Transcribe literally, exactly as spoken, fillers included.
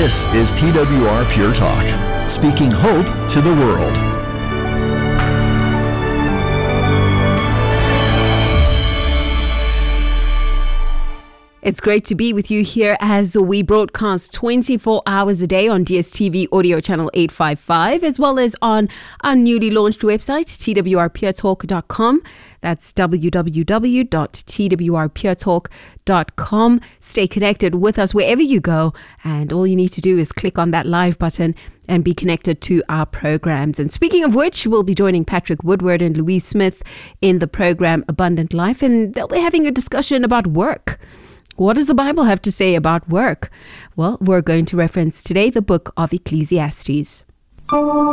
This is T W R Pure Talk, speaking hope to the world. It's great to be with you here as we broadcast twenty-four hours a day on D S T V audio channel eight fifty-five, as well as on our newly launched website, T W R pure talk dot com. That's w w w dot t w r pure talk dot com. Stay connected with us wherever you go, and all you need to do is click on that live button and be connected to our programs. And speaking of which, we'll be joining Patrick Woodward and Louise Smith in the program Abundant Life, and they'll be having a discussion about work. What does the Bible have to say about work? Well, we're going to reference today the book of Ecclesiastes.